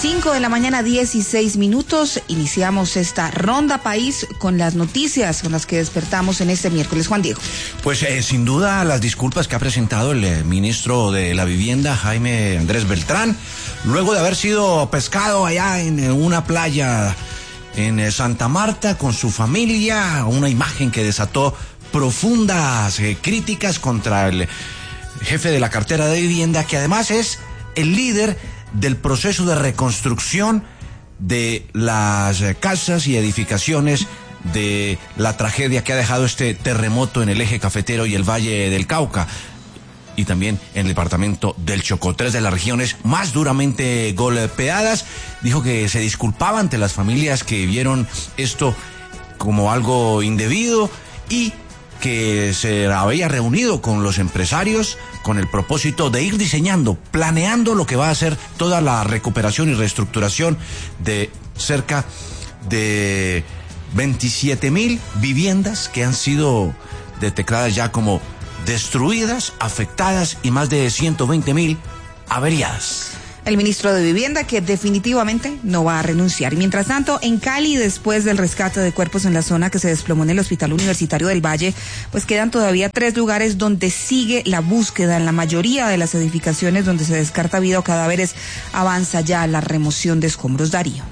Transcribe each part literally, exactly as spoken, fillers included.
cinco de la mañana, dieciséis minutos. Iniciamos esta ronda país con las noticias con las que despertamos en este miércoles. Juan Diego. Pues eh, sin duda las disculpas que ha presentado el eh, ministro de la Vivienda, Jaime Andrés Beltrán, luego de haber sido pescado allá en eh, una playa en eh, Santa Marta con su familia, una imagen que desató profundas eh, críticas contra el jefe de la cartera de vivienda, que además es el líder del proceso de reconstrucción de las casas y edificaciones de la tragedia que ha dejado este terremoto en el eje cafetero y el Valle del Cauca, y también en el departamento del Chocó, tres de las regiones más duramente golpeadas. Dijo que se disculpaba ante las familias que vieron esto como algo indebido y que se había reunido con los empresarios con el propósito de ir diseñando, planeando lo que va a ser toda la recuperación y reestructuración de cerca de veintisiete mil viviendas que han sido detectadas ya como destruidas, afectadas y más de ciento veinte mil averiadas. El ministro de Vivienda que definitivamente no va a renunciar. Mientras tanto, en Cali, después del rescate de cuerpos en la zona que se desplomó en el Hospital Universitario del Valle, pues quedan todavía tres lugares donde sigue la búsqueda. En la mayoría de las edificaciones donde se descarta vida o cadáveres avanza ya la remoción de escombros. Darío.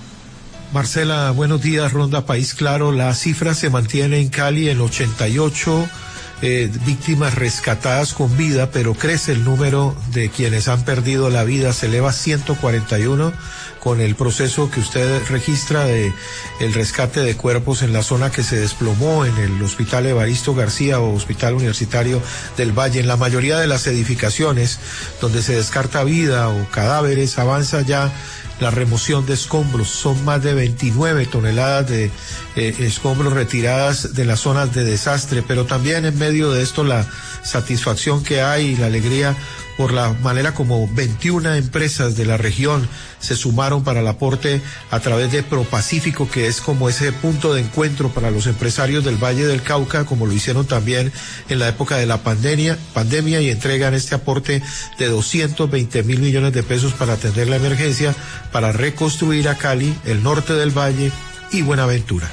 Marcela, buenos días. Ronda País Claro. La cifra se mantiene en Cali en ochenta y ocho Eh, víctimas rescatadas con vida, pero crece el número de quienes han perdido la vida, se eleva a ciento cuarenta y uno con el proceso que usted registra de el rescate de cuerpos en la zona que se desplomó en el Hospital Evaristo García o Hospital Universitario del Valle. En la mayoría de las edificaciones donde se descarta vida o cadáveres avanza ya la remoción de escombros. Son más de veintinueve toneladas de eh, escombros retiradas de las zonas de desastre, pero también en medio de esto la satisfacción que hay y la alegría por la manera como veintiuna empresas de la región se sumaron para el aporte a través de Propacífico, que es como ese punto de encuentro para los empresarios del Valle del Cauca, como lo hicieron también en la época de la pandemia, pandemia y entregan este aporte de doscientos veinte mil millones de pesos para atender la emergencia, para reconstruir a Cali, el norte del Valle y Buenaventura.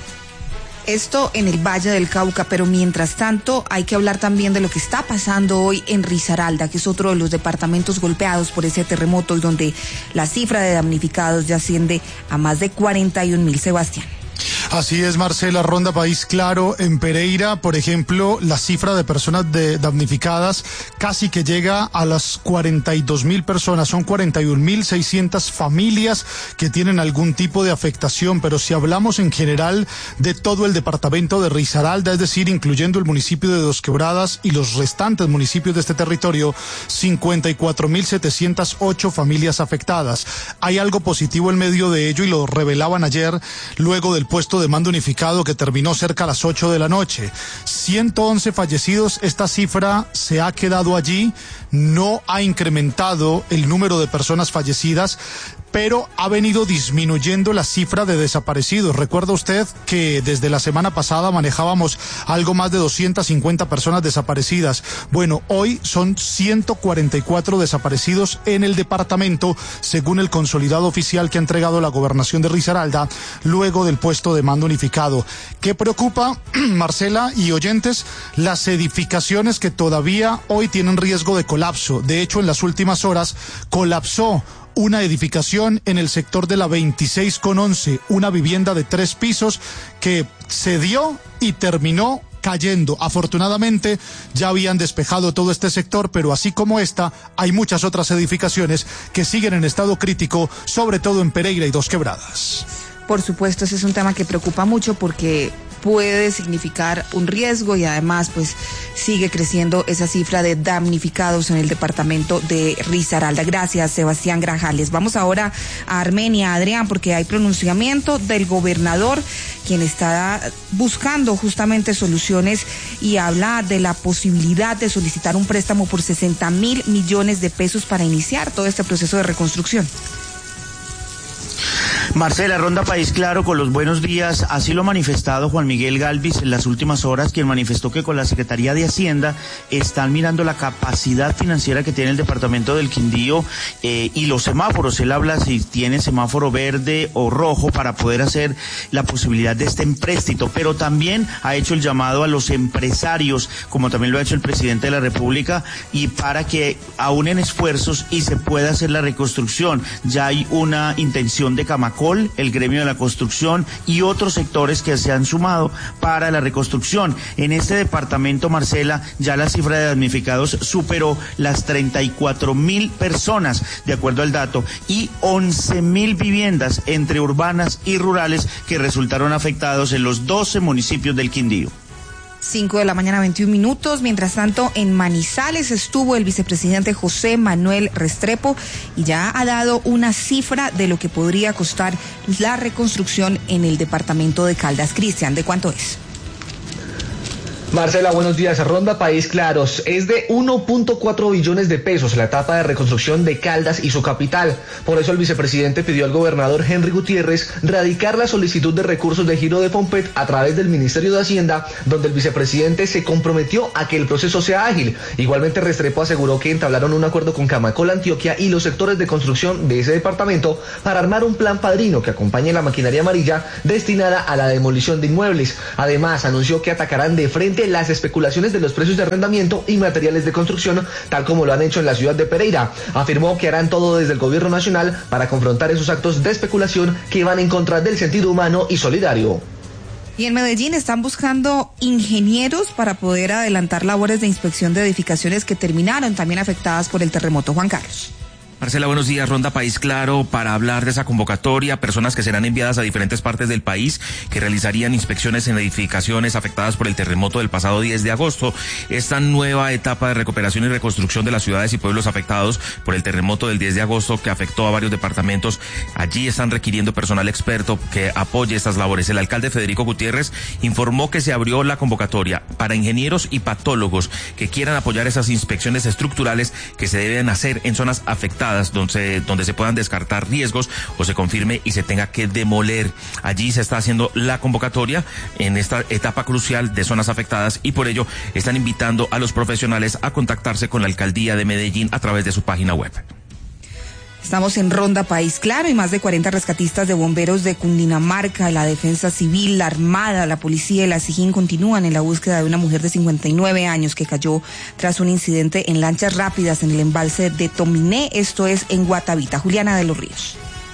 Esto en el Valle del Cauca, pero mientras tanto hay que hablar también de lo que está pasando hoy en Risaralda, que es otro de los departamentos golpeados por ese terremoto y donde la cifra de damnificados ya asciende a más de cuarenta y un mil. Sebastián. Así es, Marcela. Ronda País Claro. En Pereira, por ejemplo, la cifra de personas de damnificadas casi que llega a las cuarenta y dos mil personas. Son cuarenta y un mil seiscientas familias que tienen algún tipo de afectación, pero si hablamos en general de todo el departamento de Risaralda, es decir, incluyendo el municipio de Dos Quebradas y los restantes municipios de este territorio, cincuenta y cuatro mil setecientas ocho familias afectadas. Hay algo positivo en medio de ello y lo revelaban ayer luego del puesto de mando unificado que terminó cerca a las ocho de la noche. ciento once fallecidos, esta cifra se ha quedado allí, no ha incrementado el número de personas fallecidas, pero ha venido disminuyendo la cifra de desaparecidos. Recuerda usted que desde la semana pasada manejábamos algo más de doscientas cincuenta personas desaparecidas. Bueno, hoy son ciento cuarenta y cuatro desaparecidos en el departamento, según el consolidado oficial que ha entregado la gobernación de Risaralda, luego del puesto de mando unificado. ¿Qué preocupa, Marcela y oyentes? Las edificaciones que todavía hoy tienen riesgo de colapso. De hecho, en las últimas horas colapsó una edificación en el sector de la veintiséis con once, una vivienda de tres pisos que se dio y terminó cayendo. Afortunadamente ya habían despejado todo este sector, pero así como esta, hay muchas otras edificaciones que siguen en estado crítico, sobre todo en Pereira y Dos Quebradas. Por supuesto, ese es un tema que preocupa mucho porque puede significar un riesgo y además pues sigue creciendo esa cifra de damnificados en el departamento de Risaralda. Gracias, Sebastián Grajales. Vamos ahora a Armenia, Adrián, porque hay pronunciamiento del gobernador, quien está buscando justamente soluciones y habla de la posibilidad de solicitar un préstamo por sesenta mil millones de pesos para iniciar todo este proceso de reconstrucción. Marcela, Ronda País Claro, con los buenos días. Así lo ha manifestado Juan Miguel Galvis en las últimas horas, quien manifestó que con la Secretaría de Hacienda están mirando la capacidad financiera que tiene el departamento del Quindío eh, y los semáforos. Él habla si tiene semáforo verde o rojo para poder hacer la posibilidad de este empréstito, pero también ha hecho el llamado a los empresarios, como también lo ha hecho el presidente de la República, y para que aúnen esfuerzos y se pueda hacer la reconstrucción. Ya hay una intención de Camacol, el gremio de la construcción y otros sectores que se han sumado para la reconstrucción. En este departamento, Marcela, ya la cifra de damnificados superó las treinta y cuatro mil personas, de acuerdo al dato, y once mil viviendas entre urbanas y rurales que resultaron afectados en los doce municipios del Quindío. Cinco de la mañana, veintiún minutos. Mientras tanto, en Manizales estuvo el vicepresidente José Manuel Restrepo y ya ha dado una cifra de lo que podría costar la reconstrucción en el departamento de Caldas. Cristian, ¿de cuánto es? Marcela, buenos días. Ronda País Claros. Es de uno punto cuatro billones de pesos la etapa de reconstrucción de Caldas y su capital. Por eso el vicepresidente pidió al gobernador Henry Gutiérrez radicar la solicitud de recursos de giro de Fompet a través del Ministerio de Hacienda, donde el vicepresidente se comprometió a que el proceso sea ágil. Igualmente, Restrepo aseguró que entablaron un acuerdo con Camacol Antioquia y los sectores de construcción de ese departamento para armar un plan padrino que acompañe la maquinaria amarilla destinada a la demolición de inmuebles. Además, anunció que atacarán de frente las especulaciones de los precios de arrendamiento y materiales de construcción, tal como lo han hecho en la ciudad de Pereira. Afirmó que harán todo desde el gobierno nacional para confrontar esos actos de especulación que van en contra del sentido humano y solidario. Y en Medellín están buscando ingenieros para poder adelantar labores de inspección de edificaciones que terminaron también afectadas por el terremoto. Juan Carlos. Marcela, buenos días. Ronda País Claro para hablar de esa convocatoria, personas que serán enviadas a diferentes partes del país que realizarían inspecciones en edificaciones afectadas por el terremoto del pasado diez de agosto. Esta nueva etapa de recuperación y reconstrucción de las ciudades y pueblos afectados por el terremoto del diez de agosto que afectó a varios departamentos. Allí están requiriendo personal experto que apoye estas labores. El alcalde Federico Gutiérrez informó que se abrió la convocatoria para ingenieros y patólogos que quieran apoyar esas inspecciones estructurales que se deben hacer en zonas afectadas, donde, donde se puedan descartar riesgos o se confirme y se tenga que demoler. Allí se está haciendo la convocatoria en esta etapa crucial de zonas afectadas y por ello están invitando a los profesionales a contactarse con la alcaldía de Medellín a través de su página web. Estamos en Ronda País Claro y más de cuarenta rescatistas de bomberos de Cundinamarca, la Defensa Civil, la Armada, la Policía y la SIJIN continúan en la búsqueda de una mujer de cincuenta y nueve años que cayó tras un incidente en lanchas rápidas en el embalse de Tominé, esto es en Guatavita. Juliana de los Ríos.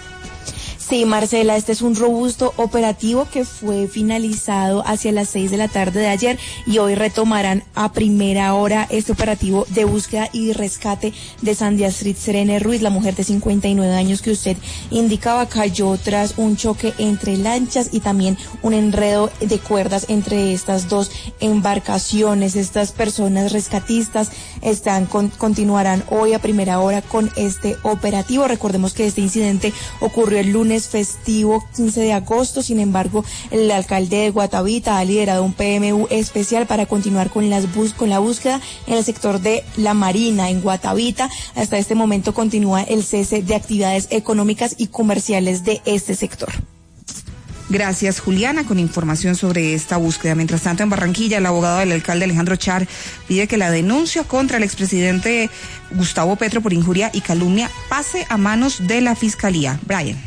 Sí, Marcela, este es un robusto operativo que fue finalizado hacia las seis de la tarde de ayer y hoy retomarán a primera hora este operativo de búsqueda y rescate de Sandia Street Serene Ruiz, la mujer de cincuenta y nueve años que usted indicaba, cayó tras un choque entre lanchas y también un enredo de cuerdas entre estas dos embarcaciones. Estas personas rescatistas están con, continuarán hoy a primera hora con este operativo. Recordemos que este incidente ocurrió el lunes festivo quince de agosto, sin embargo, el alcalde de Guatavita ha liderado un P M U especial para continuar con las bus con la búsqueda en el sector de La Marina, en Guatavita. Hasta este momento continúa el cese de actividades económicas y comerciales de este sector. Gracias, Juliana, con información sobre esta búsqueda. Mientras tanto, en Barranquilla, el abogado del alcalde Alejandro Char pide que la denuncia contra el expresidente Gustavo Petro por injuria y calumnia pase a manos de la Fiscalía. Brian.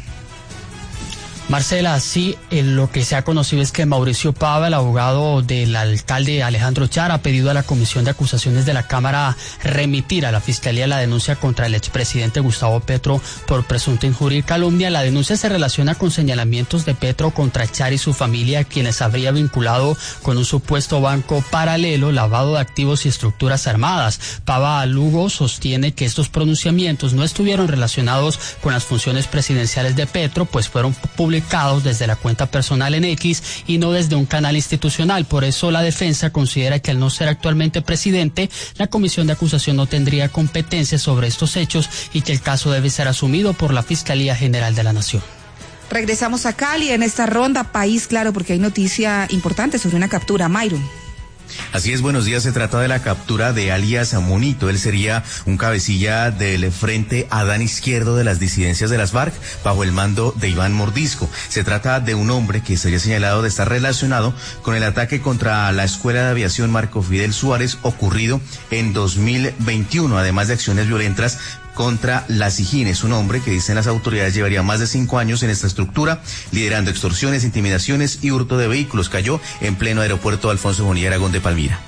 Marcela, sí, eh, lo que se ha conocido es que Mauricio Pava, el abogado del alcalde Alejandro Char, ha pedido a la Comisión de Acusaciones de la Cámara remitir a la Fiscalía la denuncia contra el expresidente Gustavo Petro por presunta injuria y calumnia. La denuncia se relaciona con señalamientos de Petro contra Char y su familia, quienes habría vinculado con un supuesto banco paralelo, lavado de activos y estructuras armadas. Pava Lugo sostiene que estos pronunciamientos no estuvieron relacionados con las funciones presidenciales de Petro, pues fueron publicados desde la cuenta personal en X y no desde un canal institucional. Por eso la defensa considera que al no ser actualmente presidente, la Comisión de Acusación no tendría competencia sobre estos hechos y que el caso debe ser asumido por la Fiscalía General de la Nación. Regresamos a Cali en esta ronda País Claro porque hay noticia importante sobre una captura. Myron. Así es, buenos días. Se trata de la captura de alias Monito. Él sería un cabecilla del frente Adán Izquierdo de las disidencias de las FARC bajo el mando de Iván Mordisco. Se trata de un hombre que sería señalado de estar relacionado con el ataque contra la Escuela de Aviación Marco Fidel Suárez ocurrido en dos mil veintiuno, además de acciones violentas contra la SIJIN. Es un hombre que dicen las autoridades llevaría más de cinco años en esta estructura, liderando extorsiones, intimidaciones y hurto de vehículos. Cayó en pleno aeropuerto Alfonso Bonilla Aragón de Palmira.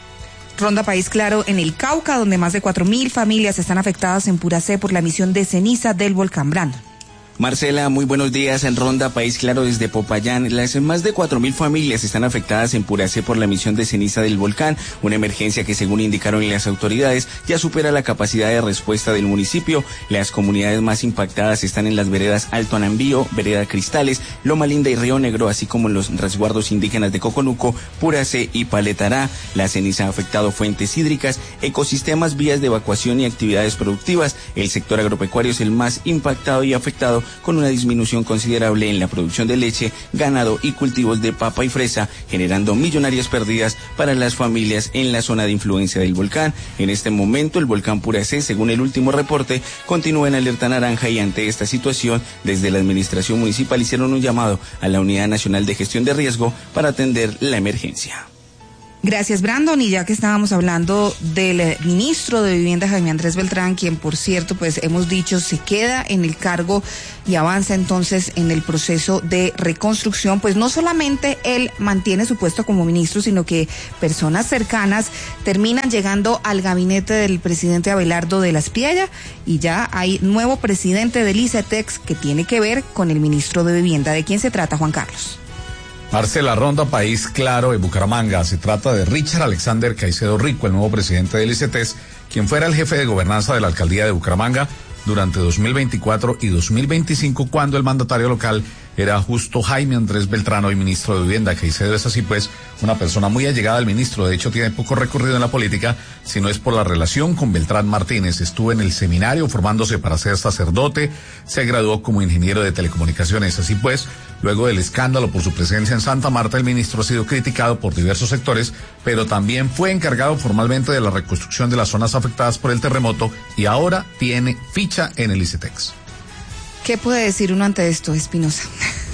Ronda País Claro en el Cauca, donde más de cuatro mil familias están afectadas en Puracé por la emisión de ceniza del volcán Brandon. Marcela, muy buenos días. En Ronda País Claro desde Popayán, las más de cuatro mil familias están afectadas en Puracé por la emisión de ceniza del volcán, una emergencia que, según indicaron las autoridades, ya supera la capacidad de respuesta del municipio. Las comunidades más impactadas están en las veredas Alto Anambío, Vereda Cristales, Loma Linda y Río Negro, así como en los resguardos indígenas de Coconuco, Puracé y Paletará. La ceniza ha afectado fuentes hídricas, ecosistemas, vías de evacuación y actividades productivas. El sector agropecuario es el más impactado y afectado, con una disminución considerable en la producción de leche, ganado y cultivos de papa y fresa, generando millonarias pérdidas para las familias en la zona de influencia del volcán. En este momento, el volcán Puracé, según el último reporte, continúa en alerta naranja, y ante esta situación, desde la administración municipal hicieron un llamado a la Unidad Nacional de Gestión de Riesgo para atender la emergencia. Gracias, Brandon. Y ya que estábamos hablando del ministro de Vivienda, Jaime Andrés Beltrán, quien, por cierto, pues hemos dicho se queda en el cargo y avanza entonces en el proceso de reconstrucción, pues no solamente él mantiene su puesto como ministro, sino que personas cercanas terminan llegando al gabinete del presidente Abelardo de la Espriella, y ya hay nuevo presidente del ICETEX que tiene que ver con el ministro de Vivienda. ¿De quién se trata, Juan Carlos? Marcela, Ronda País Claro de Bucaramanga. Se trata de Richard Alexander Caicedo Rico, el nuevo presidente del ICETEX, quien fuera el jefe de gobernanza de la alcaldía de Bucaramanga durante dos mil veinticuatro y dos mil veinticinco, cuando el mandatario local era justo Jaime Andrés Beltrán, hoy ministro de Vivienda. Caicedo es así pues una persona muy allegada al ministro. De hecho, tiene poco recorrido en la política, si no es por la relación con Beltrán Martínez. Estuvo en el seminario formándose para ser sacerdote, se graduó como ingeniero de telecomunicaciones. Así pues, luego del escándalo por su presencia en Santa Marta, el ministro ha sido criticado por diversos sectores, pero también fue encargado formalmente de la reconstrucción de las zonas afectadas por el terremoto, y ahora tiene ficha en el ICETEX. ¿Qué puede decir uno ante esto, Espinosa?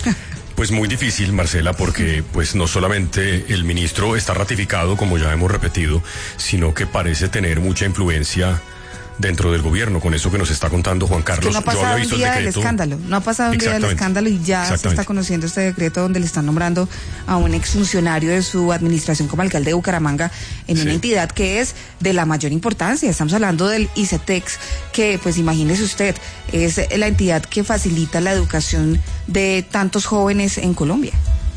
Pues muy difícil, Marcela, porque pues no solamente el ministro está ratificado, como ya hemos repetido, sino que parece tener mucha influencia dentro del gobierno, con eso que nos está contando Juan Carlos. Es que no ha pasado Yo había visto un día el decreto. del escándalo, no ha pasado un día del escándalo y ya se está conociendo este decreto donde le están nombrando a un exfuncionario de su administración como alcalde de Bucaramanga en sí. Una entidad que es de la mayor importancia. Estamos hablando del ICETEX, que pues imagínese usted, es la entidad que facilita la educación de tantos jóvenes en Colombia.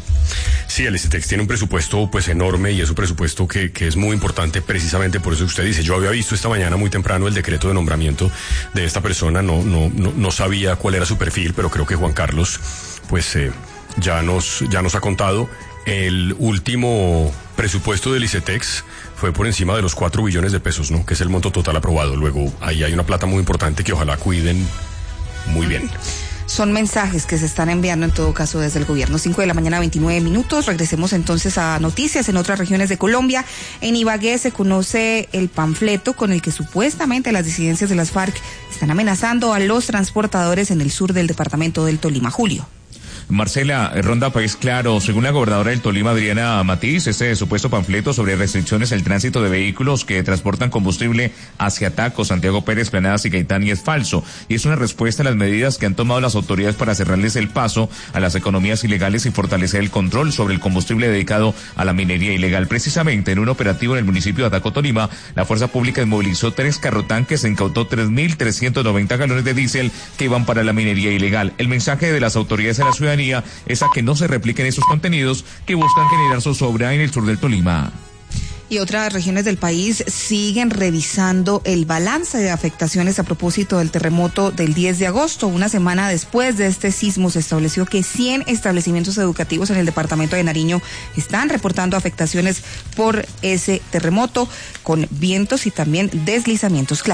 Sí, el ICETEX tiene un presupuesto pues enorme, y es un presupuesto que, que es muy importante, precisamente por eso que usted dice. Yo había visto esta mañana muy temprano el decreto de nombramiento de esta persona, no, no, no, no sabía cuál era su perfil, pero creo que Juan Carlos pues eh, ya nos, ya nos ha contado. El último presupuesto del ICETEX fue por encima de los cuatro billones de pesos, ¿no? Que es el monto total aprobado. Luego ahí hay una plata muy importante que ojalá cuiden muy bien. Son mensajes que se están enviando en todo caso desde el gobierno. Cinco de la mañana, veintinueve minutos. Regresemos entonces a noticias en otras regiones de Colombia. En Ibagué se conoce el panfleto con el que supuestamente las disidencias de las FARC están amenazando a los transportadores en el sur del departamento del Tolima. Julio. Marcela, Ronda País Claro. Según la gobernadora del Tolima, Adriana Matiz, este supuesto panfleto sobre restricciones al tránsito de vehículos que transportan combustible hacia Taco, Santiago Pérez, Planadas y Gaitán, y es falso. Y es una respuesta a las medidas que han tomado las autoridades para cerrarles el paso a las economías ilegales y fortalecer el control sobre el combustible dedicado a la minería ilegal. Precisamente en un operativo en el municipio de Ataco, Tolima, la fuerza pública movilizó tres carrotanques e incautó tres mil trescientos noventa galones de diésel que iban para la minería ilegal. El mensaje de las autoridades a la ciudadanía es a que no se repliquen esos contenidos que buscan generar zozobra en el sur del Tolima. Y otras regiones del país siguen revisando el balance de afectaciones a propósito del terremoto del diez de agosto. Una semana después de este sismo se estableció que cien establecimientos educativos en el departamento de Nariño están reportando afectaciones por ese terremoto, con vientos y también deslizamientos. Claudia.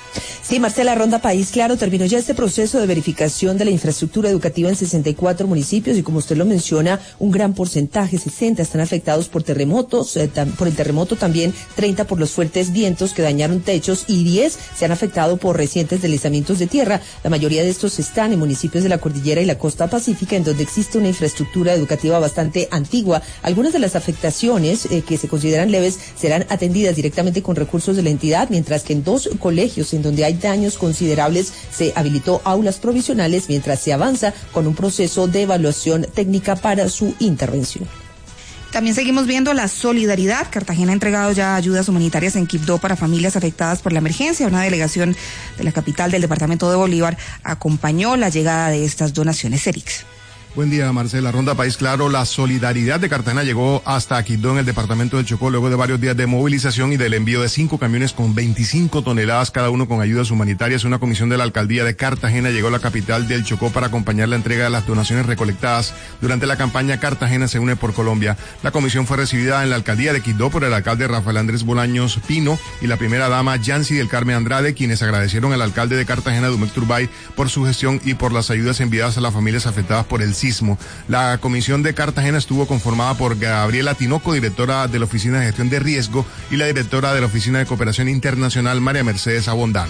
Sí, Marcela, Ronda País Claro, terminó ya este proceso de verificación de la infraestructura educativa en sesenta y cuatro municipios y como usted lo menciona, un gran porcentaje, sesenta, están afectados por terremotos, eh, tam, por el terremoto también treinta por los fuertes vientos que dañaron techos y diez se han afectado por recientes deslizamientos de tierra. La mayoría de estos están en municipios de la cordillera y la costa pacífica en donde existe una infraestructura educativa bastante antigua. Algunas de las afectaciones eh, que se consideran leves serán atendidas directamente con recursos de la entidad, mientras que en dos colegios en donde hay daños considerables se habilitó aulas provisionales mientras se avanza con un proceso de evaluación técnica para su intervención. También seguimos viendo la solidaridad. Cartagena ha entregado ya ayudas humanitarias en Quibdó para familias afectadas por la emergencia. Una delegación de la capital del departamento de Bolívar acompañó la llegada de estas donaciones. Erix. Buen día, Marcela. Ronda País Claro. La solidaridad de Cartagena llegó hasta Quibdó, en el departamento del Chocó, luego de varios días de movilización y del envío de cinco camiones con veinticinco toneladas cada uno con ayudas humanitarias. Una comisión de la alcaldía de Cartagena llegó a la capital del Chocó para acompañar la entrega de las donaciones recolectadas durante la campaña Cartagena se une por Colombia. La comisión fue recibida en la alcaldía de Quibdó por el alcalde Rafael Andrés Bolaños Pino y la primera dama Yancy del Carmen Andrade, quienes agradecieron al alcalde de Cartagena, Dumek Turbay, por su gestión y por las ayudas enviadas a las familias afectadas por el sismo. La comisión de Cartagena estuvo conformada por Gabriela Tinoco, directora de la Oficina de Gestión de Riesgo, y la directora de la Oficina de Cooperación Internacional, María Mercedes Abondano.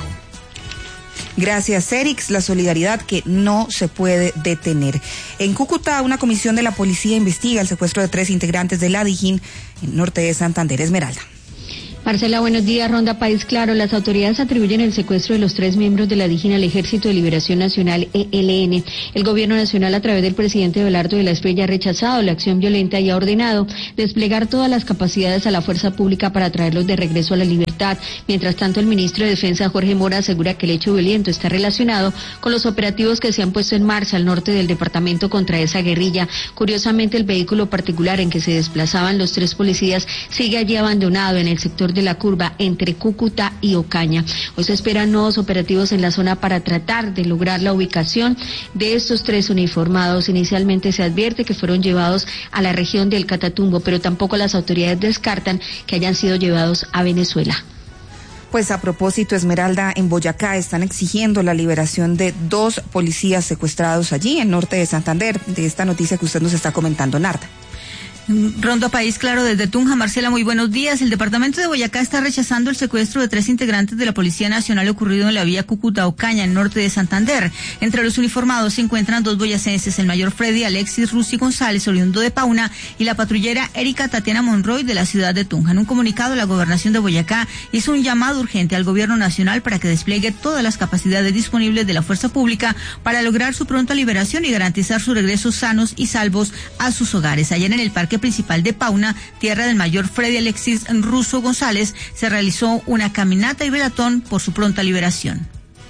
Gracias, Erix. La solidaridad que no se puede detener. En Cúcuta, una comisión de la policía investiga el secuestro de tres integrantes de la Dijín en norte de Santander. Esmeralda. Marcela, buenos días. Ronda País Claro. Las autoridades atribuyen el secuestro de los tres miembros de la Dijín al Ejército de Liberación Nacional, E L N. El gobierno nacional, a través del presidente Belardo de la Espriella, ha rechazado la acción violenta y ha ordenado desplegar todas las capacidades a la fuerza pública para traerlos de regreso a la libertad. Mientras tanto, el ministro de Defensa, Jorge Mora, asegura que el hecho violento está relacionado con los operativos que se han puesto en marcha al norte del departamento contra esa guerrilla. Curiosamente, el vehículo particular en que se desplazaban los tres policías sigue allí abandonado en el sector de la curva entre Cúcuta y Ocaña. Hoy se esperan nuevos operativos en la zona para tratar de lograr la ubicación de estos tres uniformados. Inicialmente se advierte que fueron llevados a la región del Catatumbo, pero tampoco las autoridades descartan que hayan sido llevados a Venezuela. Pues a propósito, Esmeralda, en Boyacá están exigiendo la liberación de dos policías secuestrados allí en norte de Santander, de esta noticia que usted nos está comentando, Narda. Ronda País Claro desde Tunja. Marcela, muy buenos días. El departamento de Boyacá está rechazando el secuestro de tres integrantes de la Policía Nacional ocurrido en la vía Cúcuta-Ocaña, en norte de Santander. Entre los uniformados se encuentran dos boyacenses, el mayor Freddy Alexis Rusi González, oriundo de Pauna, y la patrullera Erika Tatiana Monroy, de la ciudad de Tunja. En un comunicado, la Gobernación de Boyacá hizo un llamado urgente al Gobierno Nacional para que despliegue todas las capacidades disponibles de la fuerza pública para lograr su pronta liberación y garantizar su regreso sanos y salvos a sus hogares. Ayer, en el Parque Principal de Pauna, tierra del mayor Freddy Alexis Russo González, se realizó una caminata y velatón por su pronta liberación.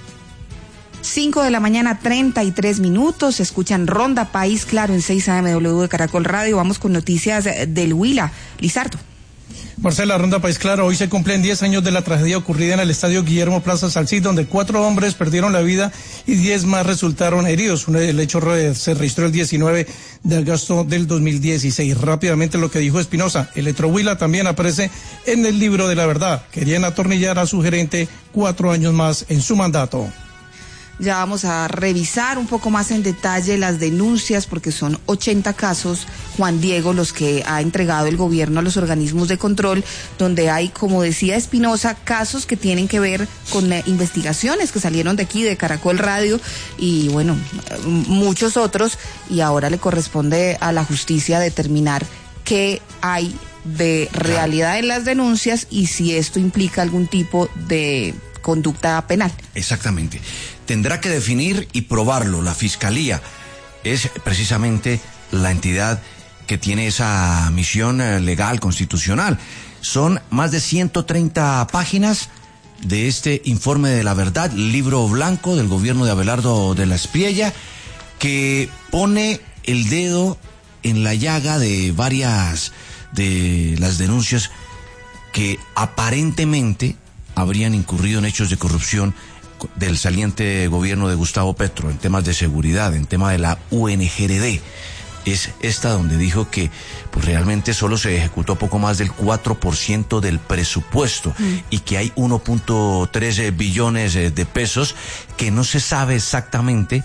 cinco de la mañana, treinta y tres minutos. Escuchan Ronda País Claro en seis A M W de Caracol Radio. Vamos con noticias del Huila. Lizardo. Marcela, Ronda País Claro. Hoy se cumplen diez años de la tragedia ocurrida en el estadio Guillermo Plaza Salcid, donde cuatro hombres perdieron la vida y diez más resultaron heridos. El hecho se registró el diecinueve de agosto del dos mil dieciséis. Rápidamente lo que dijo Espinosa: Electrohuila también aparece en el libro de la verdad. Querían atornillar a su gerente cuatro años más en su mandato. Ya vamos a revisar un poco más en detalle las denuncias, porque son ochenta casos, Juan Diego, los que ha entregado el gobierno a los organismos de control, donde hay, como decía Espinosa, casos que tienen que ver con eh, investigaciones que salieron de aquí, de Caracol Radio, y bueno, muchos otros, y ahora le corresponde a la justicia determinar qué hay de realidad en las denuncias y si esto implica algún tipo de conducta penal. Exactamente. Tendrá que definir y probarlo. La Fiscalía es precisamente la entidad que tiene esa misión legal, constitucional. Son más de ciento treinta páginas de este informe de la verdad, libro blanco del gobierno de Abelardo de la Espriella, que pone el dedo en la llaga de varias de las denuncias que aparentemente habrían incurrido en hechos de corrupción del saliente gobierno de Gustavo Petro, en temas de seguridad, en tema de la U N G R D. es esta donde dijo que pues realmente solo se ejecutó poco más del cuatro por ciento del presupuesto mm. y que hay uno punto tres billones de pesos que no se sabe exactamente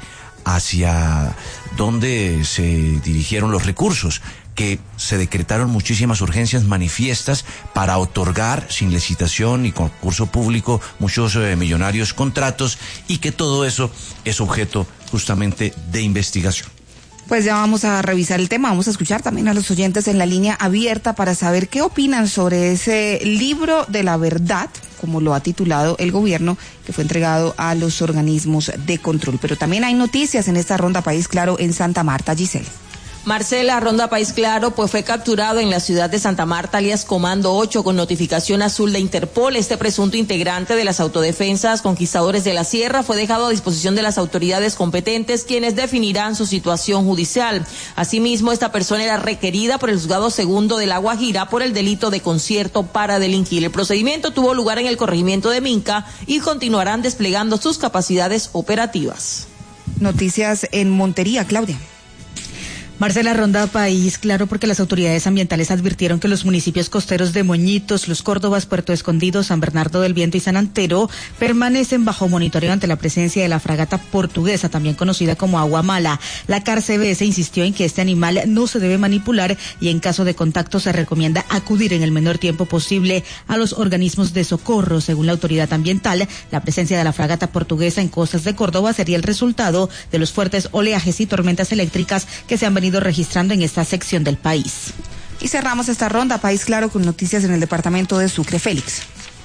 hacia dónde se dirigieron los recursos, que se decretaron muchísimas urgencias manifiestas para otorgar sin licitación y concurso público muchos eh, millonarios contratos y que todo eso es objeto justamente de investigación. Pues ya vamos a revisar el tema, vamos a escuchar también a los oyentes en la línea abierta para saber qué opinan sobre ese libro de la verdad, como lo ha titulado el gobierno, que fue entregado a los organismos de control. Pero también hay noticias en esta Ronda País Claro en Santa Marta, Giselle. Marcela, Ronda País Claro, pues fue capturado en la ciudad de Santa Marta, alias Comando ocho, con notificación azul de Interpol. Este presunto integrante de las autodefensas Conquistadores de la Sierra fue dejado a disposición de las autoridades competentes, quienes definirán su situación judicial. Asimismo, esta persona era requerida por el juzgado segundo de La Guajira por el delito de concierto para delinquir. El procedimiento tuvo lugar en el corregimiento de Minca y continuarán desplegando sus capacidades operativas. Noticias en Montería, Claudia. Marcela, Ronda País Claro, porque las autoridades ambientales advirtieron que los municipios costeros de Moñitos, Los Córdobas, Puerto Escondido, San Bernardo del Viento y San Antero permanecen bajo monitoreo ante la presencia de la fragata portuguesa, también conocida como Agua Mala. La C A R C B S insistió en que este animal no se debe manipular y en caso de contacto se recomienda acudir en el menor tiempo posible a los organismos de socorro. Según la autoridad ambiental, la presencia de la fragata portuguesa en costas de Córdoba sería el resultado de los fuertes oleajes y tormentas eléctricas que se han venido registrando en esta sección del país. Y cerramos esta Ronda País Claro con noticias en el departamento de Sucre. Félix.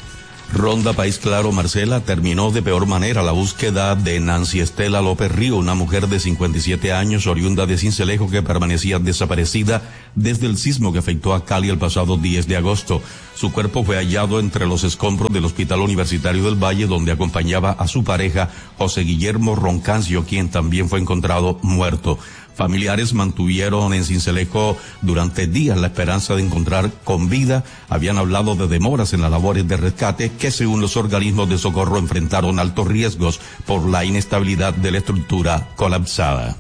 Ronda País Claro, Marcela, terminó de peor manera la búsqueda de Nancy Estela López Río, una mujer de cincuenta y siete años, oriunda de Sincelejo, que permanecía desaparecida desde el sismo que afectó a Cali el pasado diez de agosto. Su cuerpo fue hallado entre los escombros del Hospital Universitario del Valle, donde acompañaba a su pareja, José Guillermo Roncancio, quien también fue encontrado muerto. Familiares mantuvieron en Sincelejo durante días la esperanza de encontrar con vida. Habían hablado de demoras en las labores de rescate que, según los organismos de socorro, enfrentaron altos riesgos por la inestabilidad de la estructura colapsada.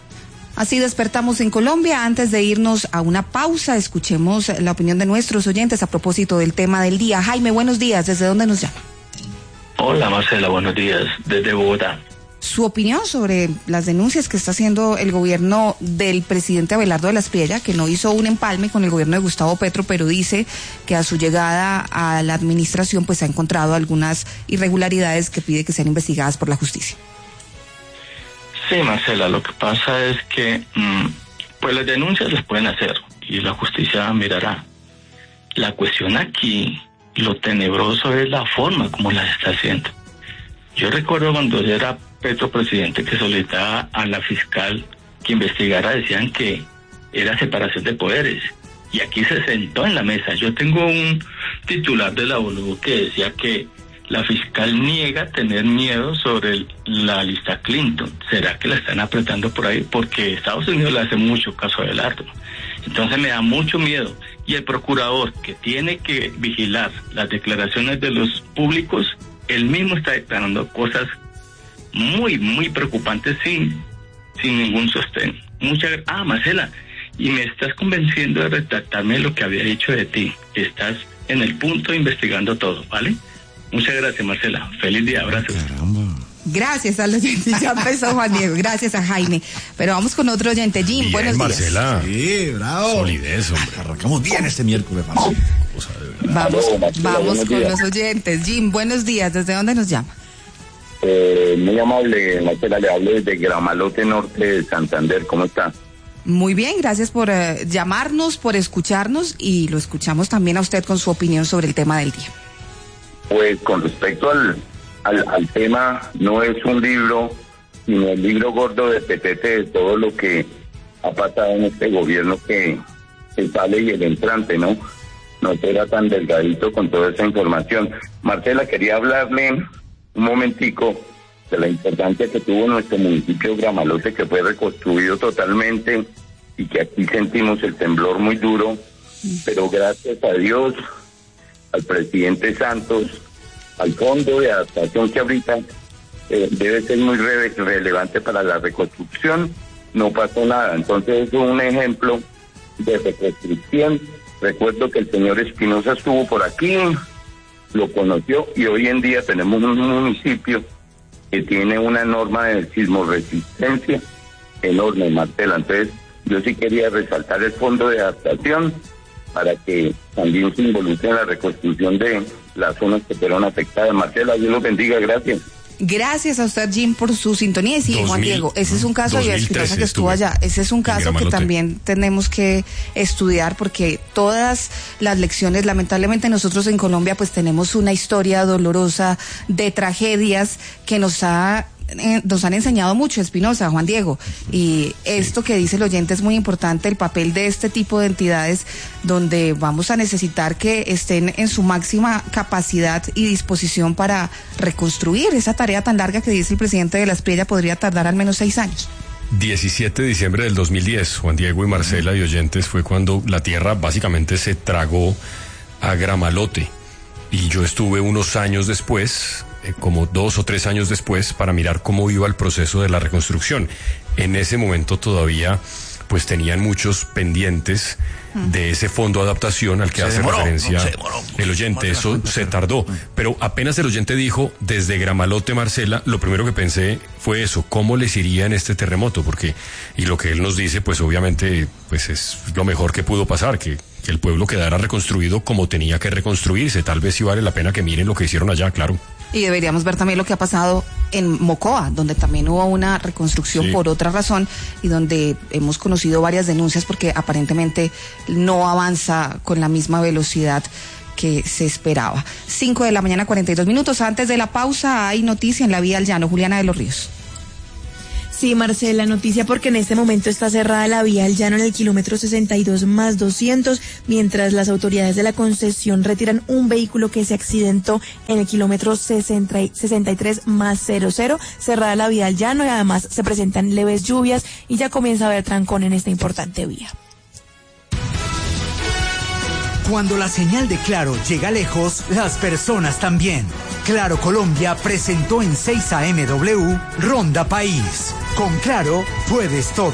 Así despertamos en Colombia. Antes de irnos a una pausa, escuchemos la opinión de nuestros oyentes a propósito del tema del día. Jaime, buenos días. ¿Desde dónde nos llama? Hola, Marcela, buenos días. Desde Bogotá. Su opinión sobre las denuncias que está haciendo el gobierno del presidente Abelardo de la Espriella, que no hizo un empalme con el gobierno de Gustavo Petro, pero dice que a su llegada a la administración pues ha encontrado algunas irregularidades que pide que sean investigadas por la justicia. Sí, Marcela, lo que pasa es que mmm, pues las denuncias las pueden hacer y la justicia mirará. La cuestión aquí, lo tenebroso es la forma como las está haciendo. Yo recuerdo cuando era Petro presidente que solicitaba a la fiscal que investigara, decían que era separación de poderes. Y aquí se sentó en la mesa. Yo tengo un titular de la ONU que decía que la fiscal niega tener miedo sobre el, la lista Clinton. ¿Será que la están apretando por ahí? Porque Estados Unidos le hace mucho caso a Abelardo. Entonces me da mucho miedo. Y el procurador que tiene que vigilar las declaraciones de los públicos, él mismo está declarando cosas muy, muy preocupantes sin, sin ningún sostén. Muchas Ah, Marcela, y me estás convenciendo de retractarme lo que había dicho de ti. Estás en el punto investigando todo, ¿vale? Muchas gracias, Marcela. Feliz día, abrazos. Caramba. Gracias al oyente, ya empezó Juan Diego, gracias a Jaime. Pero vamos con otro oyente, Jim, bien, buenos Marcela. días. Sí, bravo. Solidez, hombre. Arrancamos bien este miércoles, Marcela. Vamos, vamos con los oyentes. Jim, buenos días, ¿desde dónde nos llama? Eh, muy amable, Marcela, le hablo desde Gramalote Norte de Santander, ¿cómo está? Muy bien, gracias por uh, llamarnos, por escucharnos y lo escuchamos también a usted con su opinión sobre el tema del día. Pues con respecto al, al, al tema, no es un libro, sino el libro gordo de petete de todo lo que ha pasado en este gobierno que, que sale y el entrante, ¿no? No será tan delgadito con toda esa información. Marcela, quería hablarle un momentico de la importancia que tuvo nuestro municipio Gramalote, que fue reconstruido totalmente y que aquí sentimos el temblor muy duro, pero gracias a Dios, al presidente Santos, al fondo de adaptación que ahorita eh, debe ser muy re relevante para la reconstrucción, no pasó nada. Entonces es un ejemplo de reconstrucción. Recuerdo que el señor Espinosa estuvo por aquí, lo conoció, y hoy en día tenemos un municipio que tiene una norma de sismoresistencia enorme, Marcela. Entonces yo sí quería resaltar el fondo de adaptación para que también se involucre en la reconstrucción de las zonas que fueron afectadas. Marcela, Dios los bendiga, gracias. Gracias a usted, Jim, por su sintonía. Y sí, dos Juan mil, Diego, ese es un caso, y Espinosa que estuvo allá, ese es un caso que también tenemos que estudiar, porque todas las lecciones, lamentablemente nosotros en Colombia pues tenemos una historia dolorosa de tragedias que nos ha nos han enseñado mucho, Espinosa, Juan Diego, y esto que dice el oyente es muy importante, el papel de este tipo de entidades, donde vamos a necesitar que estén en su máxima capacidad y disposición para reconstruir esa tarea tan larga que dice el presidente de la Espriella podría tardar al menos seis años. diecisiete de diciembre del dos mil diez, Juan Diego y Marcela y oyentes, fue cuando la tierra básicamente se tragó a Gramalote, y yo estuve unos años después, eh, como dos o tres años después, para mirar cómo iba el proceso de la reconstrucción. En ese momento todavía pues tenían muchos pendientes de ese fondo de adaptación al que se hace demoró, referencia no, demoró, el oyente. Eso se tardó, pero apenas el oyente dijo desde Gramalote, Marcela, lo primero que pensé fue eso, cómo les iría en este terremoto, porque, y lo que él nos dice, pues obviamente pues es lo mejor que pudo pasar, que, que el pueblo quedara reconstruido como tenía que reconstruirse. Tal vez sí vale la pena que miren lo que hicieron allá, claro. Y deberíamos ver también lo que ha pasado en Mocoa, donde también hubo una reconstrucción sí. por otra razón, y donde hemos conocido varias denuncias porque aparentemente no avanza con la misma velocidad que se esperaba. Cinco de la mañana, cuarenta y dos minutos. Antes de la pausa hay noticia en la vía al llano. Juliana de los Ríos. Sí, Marcela, noticia porque en este momento está cerrada la vía al llano en el kilómetro sesenta y dos más doscientos, mientras las autoridades de la concesión retiran un vehículo que se accidentó en el kilómetro sesenta y tres más cero cero. Cerrada la vía al llano, y además se presentan leves lluvias y ya comienza a haber trancón en esta importante vía. Cuando la señal de Claro llega lejos, las personas también. Claro Colombia presentó en seis A M W Ronda País. Con Claro puedes todo.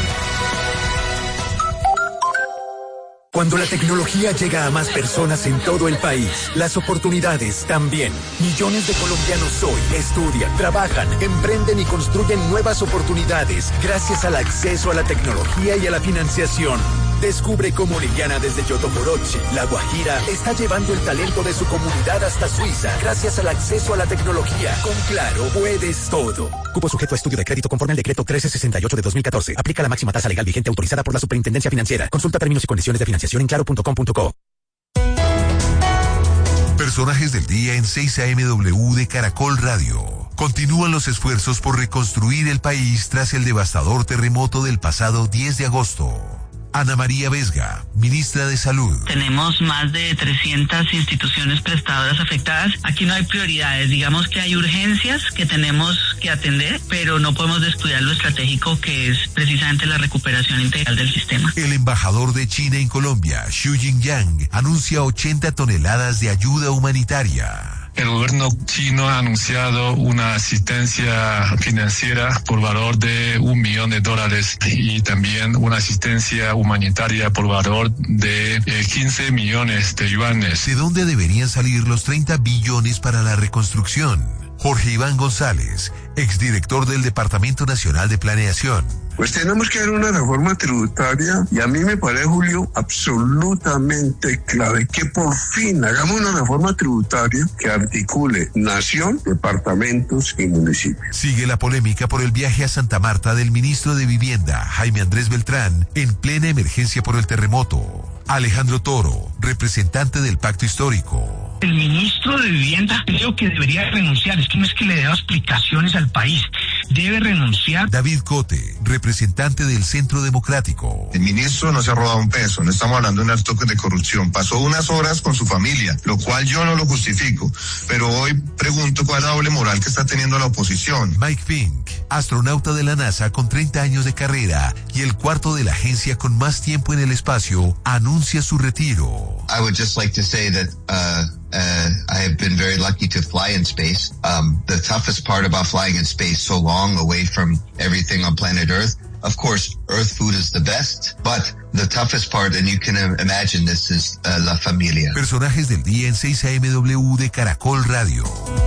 Cuando la tecnología llega a más personas en todo el país, las oportunidades también. Millones de colombianos hoy estudian, trabajan, emprenden y construyen nuevas oportunidades gracias al acceso a la tecnología y a la financiación. Descubre cómo Liliana desde Yotoporochi, La Guajira, está llevando el talento de su comunidad hasta Suiza gracias al acceso a la tecnología. Con Claro puedes todo. Cupo sujeto a estudio de crédito conforme al decreto trece sesenta y ocho de dos mil catorce. Aplica la máxima tasa legal vigente autorizada por la Superintendencia Financiera. Consulta términos y condiciones de financiación en claro punto com punto co. Personajes del día en seis A M W de Caracol Radio. Continúan los esfuerzos por reconstruir el país tras el devastador terremoto del pasado diez de agosto. Ana María Vesga, ministra de Salud. Tenemos más de trescientas instituciones prestadoras afectadas. Aquí no hay prioridades. Digamos que hay urgencias que tenemos que atender, pero no podemos descuidar lo estratégico, que es precisamente la recuperación integral del sistema. El embajador de China en Colombia, Xu Jingyang, anuncia ochenta toneladas de ayuda humanitaria. El gobierno chino ha anunciado una asistencia financiera por valor de un millón de dólares y también una asistencia humanitaria por valor de eh, quince millones de yuanes. ¿De dónde deberían salir los treinta billones para la reconstrucción? Jorge Iván González, exdirector del Departamento Nacional de Planeación. Pues tenemos que hacer una reforma tributaria y a mí me parece, Julio, absolutamente clave que por fin hagamos una reforma tributaria que articule nación, departamentos y municipios. Sigue la polémica por el viaje a Santa Marta del ministro de Vivienda, Jaime Andrés Beltrán, en plena emergencia por el terremoto. Alejandro Toro, representante del Pacto Histórico. El ministro de Vivienda creo que debería renunciar. Es que no es que le dé explicaciones al país. Debe renunciar. David Cote, representante del Centro Democrático. El ministro no se ha robado un peso. No estamos hablando de un acto de corrupción. Pasó unas horas con su familia, lo cual yo no lo justifico. Pero hoy pregunto cuál es la doble moral que está teniendo la oposición. Mike Pink, astronauta de la NASA con treinta años de carrera y el cuarto de la agencia con más tiempo en el espacio, anuncia su retiro. I would just like to say that uh, uh, I have been very lucky to fly in space. Um, the toughest part about flying in space so long away from everything on planet Earth Of course, earth food is the best, but the toughest part, and you can imagine this, is uh, la familia. Personajes del día en seis A M W de Caracol Radio.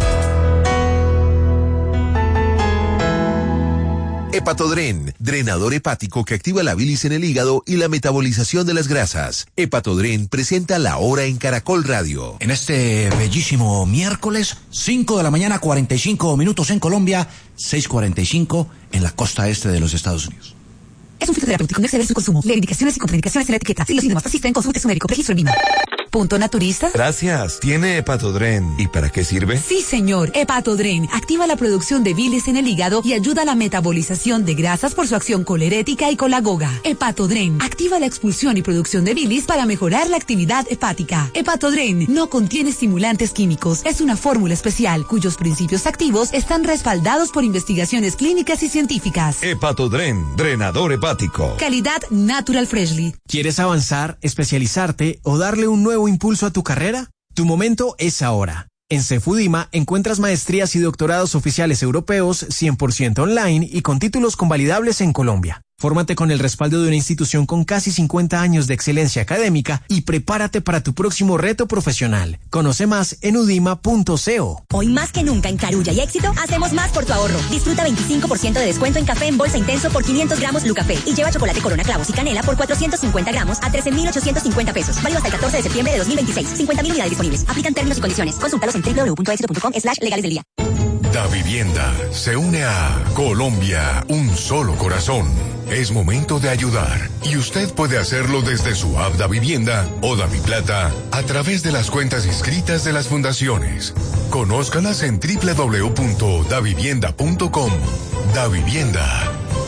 Hepatodren, drenador hepático que activa la bilis en el hígado y la metabolización de las grasas. Hepatodren presenta La Hora en Caracol Radio. En este bellísimo miércoles, cinco de la mañana, cuarenta y cinco minutos en Colombia, seis cuarenta y cinco en la costa este de los Estados Unidos. Es un fitoterapéutico, no exceder su consumo. Leer indicaciones y contraindicaciones en la etiqueta. Si los síntomas persisten, consulte su médico. Registro en Vino. ¿Punto naturista? Gracias. ¿Tiene Hepatodren? ¿Y para qué sirve? Sí, señor. Hepatodren activa la producción de bilis en el hígado y ayuda a la metabolización de grasas por su acción colerética y colagoga. Hepatodren activa la expulsión y producción de bilis para mejorar la actividad hepática. Hepatodren no contiene estimulantes químicos. Es una fórmula especial cuyos principios activos están respaldados por investigaciones clínicas y científicas. Hepatodren, drenador hepático. Calidad Natural Freshly. ¿Quieres avanzar, especializarte o darle un nuevo impulso a tu carrera? Tu momento es ahora. En Cefudima encuentras maestrías y doctorados oficiales europeos cien por ciento online y con títulos convalidables en Colombia. Fórmate con el respaldo de una institución con casi cincuenta años de excelencia académica y prepárate para tu próximo reto profesional. Conoce más en udima punto co. Hoy más que nunca en Carulla y Éxito hacemos más por tu ahorro. Disfruta veinticinco por ciento de descuento en café en bolsa intenso por quinientos gramos Lucafé y lleva chocolate Corona Clavos y Canela por cuatrocientos cincuenta gramos a trece mil ochocientos cincuenta pesos. Válido hasta el catorce de septiembre de dos mil veintiséis. cincuenta mil unidades disponibles. Aplican términos y condiciones. Consúltalos en doble u doble u doble u punto éxito punto com slash legales del día. Da Vivienda se une a Colombia, un solo corazón. Es momento de ayudar y usted puede hacerlo desde su app Da Vivienda o Da Mi Plata a través de las cuentas inscritas de las fundaciones. Conózcalas en doble u doble u doble u punto da vivienda punto com. Da Vivienda.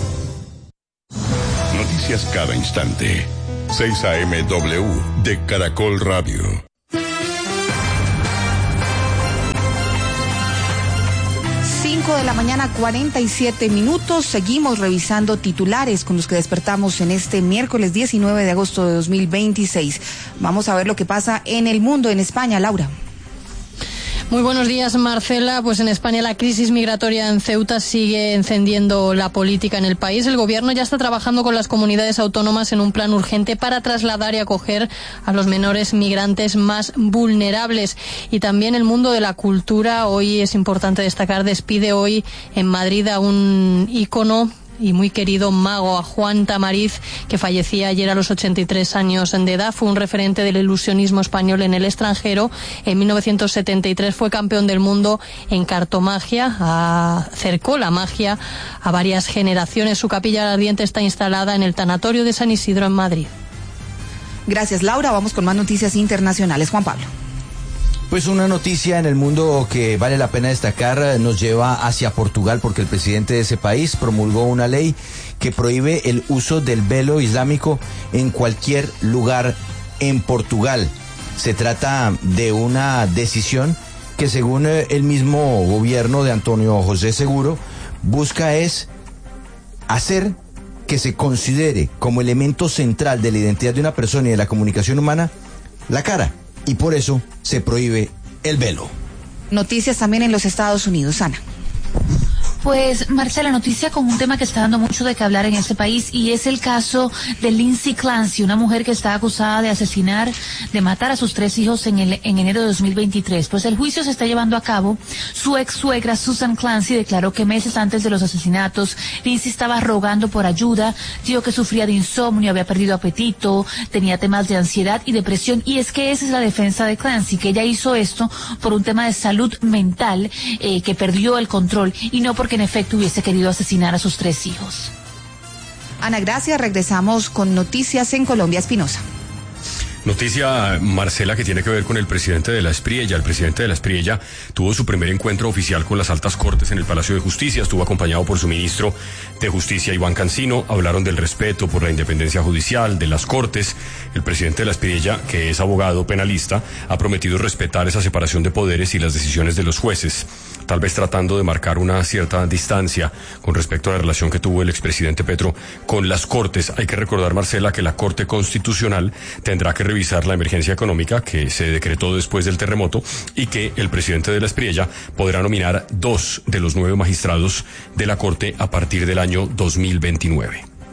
Noticias cada instante. seis A M W de Caracol Radio. cinco de la mañana, cuarenta y siete minutos. Seguimos revisando titulares con los que despertamos en este miércoles diecinueve de agosto de dos mil veintiséis. Vamos a ver lo que pasa en el mundo, en España. Laura. Muy buenos días, Marcela. Pues en España la crisis migratoria en Ceuta sigue encendiendo la política en el país. El gobierno ya está trabajando con las comunidades autónomas en un plan urgente para trasladar y acoger a los menores migrantes más vulnerables. Y también el mundo de la cultura, hoy es importante destacar, despide hoy en Madrid a un ícono y muy querido mago, a Juan Tamariz, que fallecía ayer a los ochenta y tres años de edad. Fue un referente del ilusionismo español en el extranjero. En mil novecientos setenta y tres fue campeón del mundo en cartomagia, acercó la magia a varias generaciones. Su capilla ardiente está instalada en el tanatorio de San Isidro en Madrid. Gracias, Laura. Vamos con más noticias internacionales. Juan Pablo. Pues una noticia en el mundo que vale la pena destacar nos lleva hacia Portugal, porque el presidente de ese país promulgó una ley que prohíbe el uso del velo islámico en cualquier lugar en Portugal. Se trata de una decisión que, según el mismo gobierno de Antonio José Seguro, busca es hacer que se considere como elemento central de la identidad de una persona y de la comunicación humana la cara. Y por eso se prohíbe el velo. Noticias también en los Estados Unidos, Ana. Pues, Marcela, noticia con un tema que está dando mucho de qué hablar en este país, y es el caso de Lindsay Clancy, una mujer que está acusada de asesinar, de matar a sus tres hijos en, el, en enero de dos mil veintitrés. Pues el juicio se está llevando a cabo. Su ex suegra, Susan Clancy, declaró que meses antes de los asesinatos, Lindsay estaba rogando por ayuda, dijo que sufría de insomnio, había perdido apetito, tenía temas de ansiedad y depresión, y es que esa es la defensa de Clancy, que ella hizo esto por un tema de salud mental, eh, que perdió el control, y no porque en efecto hubiese querido asesinar a sus tres hijos. Ana, gracias. Regresamos con noticias en Colombia. Espinosa. Noticia, Marcela, que tiene que ver con el presidente de la Espriella. El presidente de la Espriella tuvo su primer encuentro oficial con las altas cortes en el Palacio de Justicia. Estuvo acompañado por su ministro de Justicia, Iván Cancino. Hablaron del respeto por la independencia judicial, de las cortes. El presidente de la Espriella, que es abogado penalista, ha prometido respetar esa separación de poderes y las decisiones de los jueces, tal vez tratando de marcar una cierta distancia con respecto a la relación que tuvo el expresidente Petro con las cortes. Hay que recordar, Marcela, que la Corte Constitucional tendrá que revisar la emergencia económica que se decretó después del terremoto, y que el presidente de la Espriella podrá nominar dos de los nueve magistrados de la Corte a partir del año dos mil veintinueve.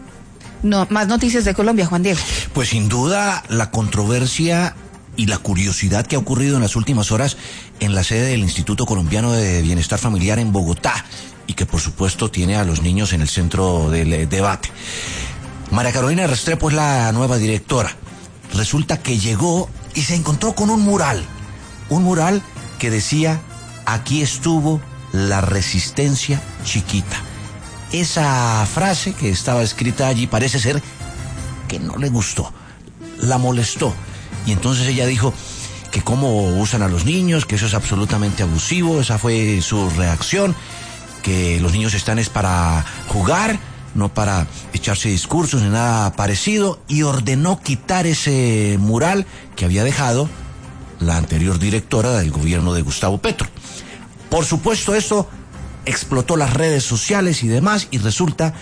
No, más noticias de Colombia, Juan Diego. Pues sin duda la controversia y la curiosidad que ha ocurrido en las últimas horas en la sede del Instituto Colombiano de Bienestar Familiar en Bogotá y que por supuesto tiene a los niños en el centro del eh, debate. María Carolina Restrepo es la nueva directora. Resulta que llegó y se encontró con un mural, un mural que decía: aquí estuvo la resistencia chiquita. Esa frase que estaba escrita allí parece ser que no le gustó, la molestó. Y entonces ella dijo que cómo usan a los niños, que eso es absolutamente abusivo. Esa fue su reacción, que los niños están es para jugar, no para echarse discursos ni nada parecido, y ordenó quitar ese mural que había dejado la anterior directora del gobierno de Gustavo Petro. Por supuesto, esto explotó las redes sociales y demás, y resulta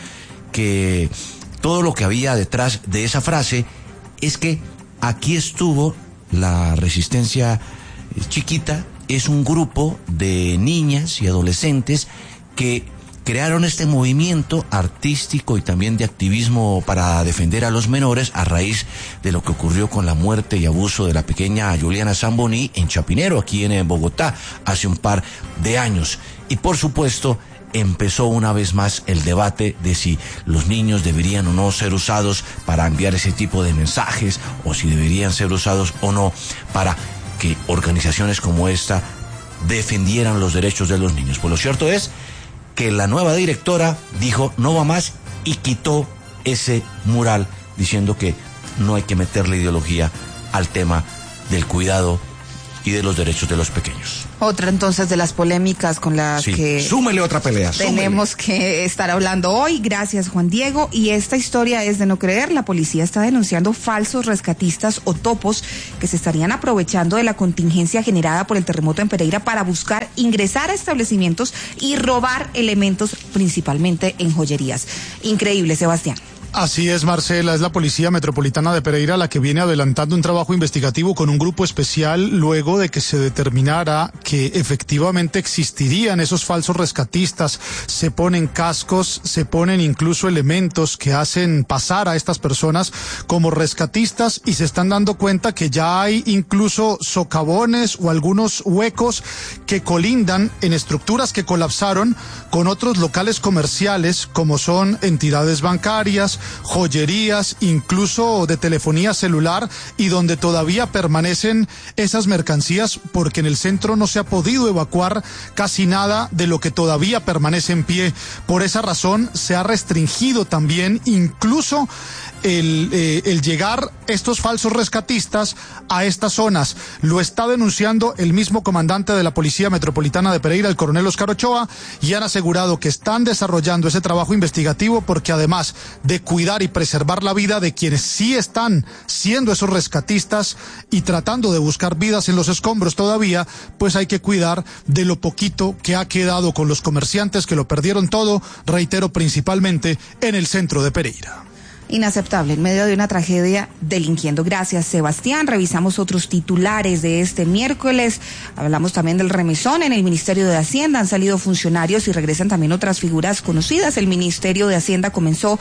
que todo lo que había detrás de esa frase es que aquí estuvo la resistencia chiquita. Es un grupo de niñas y adolescentes que crearon este movimiento artístico y también de activismo para defender a los menores a raíz de lo que ocurrió con la muerte y abuso de la pequeña Juliana Zamboní en Chapinero, aquí en Bogotá, hace un par de años. Y por supuesto, empezó una vez más el debate de si los niños deberían o no ser usados para enviar ese tipo de mensajes, o si deberían ser usados o no para que organizaciones como esta defendieran los derechos de los niños. Pues lo cierto es que la nueva directora dijo no va más y quitó ese mural, diciendo que no hay que meterle ideología al tema del cuidado y de los derechos de los pequeños. Otra entonces de las polémicas con las sí, que súmele otra pelea. Tenemos súmele. que estar hablando hoy. Gracias, Juan Diego. Y esta historia es de no creer. La policía está denunciando falsos rescatistas o topos que se estarían aprovechando de la contingencia generada por el terremoto en Pereira para buscar ingresar a establecimientos y robar elementos, principalmente en joyerías. Increíble, Sebastián. Así es, Marcela, es la Policía Metropolitana de Pereira la que viene adelantando un trabajo investigativo con un grupo especial luego de que se determinara que efectivamente existirían esos falsos rescatistas. Se ponen cascos, se ponen incluso elementos que hacen pasar a estas personas como rescatistas, y se están dando cuenta que ya hay incluso socavones o algunos huecos que colindan en estructuras que colapsaron con otros locales comerciales, como son entidades bancarias, joyerías, incluso de telefonía celular, y donde todavía permanecen esas mercancías porque en el centro no se ha podido evacuar casi nada de lo que todavía permanece en pie. Por esa razón se ha restringido también incluso el, eh, el llegar estos falsos rescatistas a estas zonas. Lo está denunciando el mismo comandante de la Policía Metropolitana de Pereira, el coronel Oscar Ochoa, y han asegurado que están desarrollando ese trabajo investigativo porque además de cuidar y preservar la vida de quienes sí están siendo esos rescatistas y tratando de buscar vidas en los escombros todavía, pues hay que cuidar de lo poquito que ha quedado con los comerciantes que lo perdieron todo, reitero, principalmente en el centro de Pereira. Inaceptable, en medio de una tragedia, delinquiendo. Gracias, Sebastián. Revisamos otros titulares de este miércoles. Hablamos también del remesón en el Ministerio de Hacienda. Han salido funcionarios y regresan también otras figuras conocidas. El Ministerio de Hacienda comenzó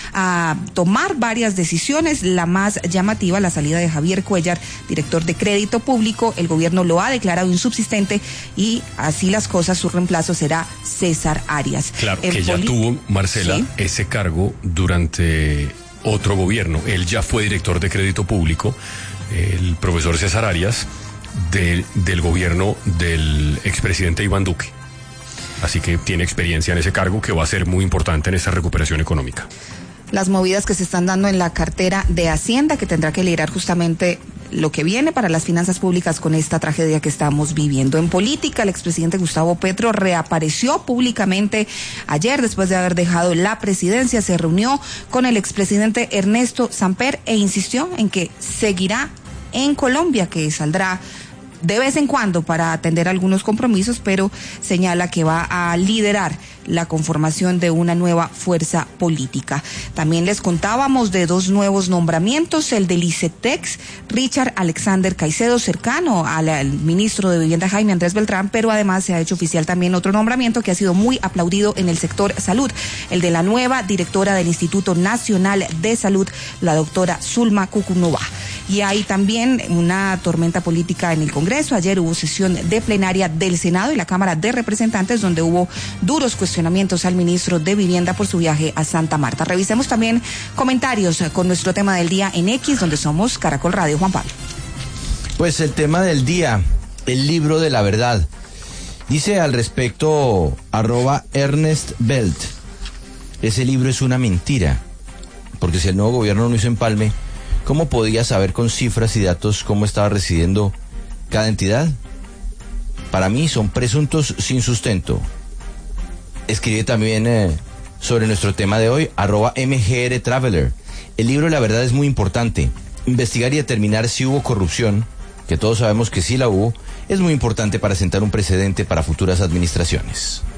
a tomar varias decisiones. La más llamativa, la salida de Javier Cuellar, director de Crédito Público. El gobierno lo ha declarado insubsistente y así las cosas, su reemplazo será César Arias. Claro, el que ya poli... tuvo, Marcela, ¿sí?, ese cargo durante otro gobierno. Él ya fue director de Crédito Público, el profesor César Arias, de, del gobierno del expresidente Iván Duque. Así que tiene experiencia en ese cargo que va a ser muy importante en esta recuperación económica. Las movidas que se están dando en la cartera de Hacienda, que tendrá que liderar justamente lo que viene para las finanzas públicas con esta tragedia que estamos viviendo. En política, el expresidente Gustavo Petro reapareció públicamente ayer después de haber dejado la presidencia. Se reunió con el expresidente Ernesto Samper e insistió en que seguirá en Colombia, que saldrá de vez en cuando para atender algunos compromisos, pero señala que va a liderar la conformación de una nueva fuerza política. También les contábamos de dos nuevos nombramientos, el del ICETEX, Richard Alexander Caicedo, cercano al, al ministro de Vivienda Jaime Andrés Beltrán, pero además se ha hecho oficial también otro nombramiento que ha sido muy aplaudido en el sector salud, el de la nueva directora del Instituto Nacional de Salud, la doctora Zulma Cucunova. Y hay también una tormenta política en el Congreso. Ayer hubo sesión de plenaria del Senado y la Cámara de Representantes, donde hubo duros cuestionamientos al ministro de Vivienda por su viaje a Santa Marta. Revisemos también comentarios con nuestro tema del día en X, donde somos Caracol Radio. Juan Pablo. Pues el tema del día, el libro de la verdad. Dice al respecto arroba Ernest Belt, ese libro es una mentira, porque si el nuevo gobierno no hizo empalme, ¿cómo podía saber con cifras y datos cómo estaba residiendo cada entidad? Para mí son presuntos sin sustento. Escribe también eh, sobre nuestro tema de hoy, arroba M G R Traveler. El libro de la verdad es muy importante. Investigar y determinar si hubo corrupción, que todos sabemos que sí la hubo, es muy importante para sentar un precedente para futuras administraciones.